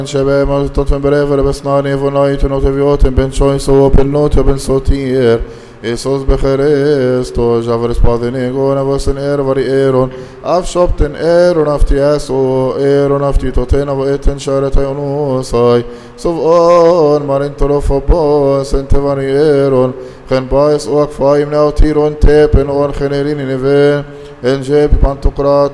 شباب ما تطفن بريفر بسناني فنايت نوتفيوت بن شويس وبنوت وبن صوتير Isus becheresto, javres padenigo, navos ervari eron, afshopten eron aftiaso, eron aftitotena vo eten sharetayonusai, sov on marintolofobos, entevari eron, gen bais oak faim nautiron tepen on generin neve, en jeb pantokrat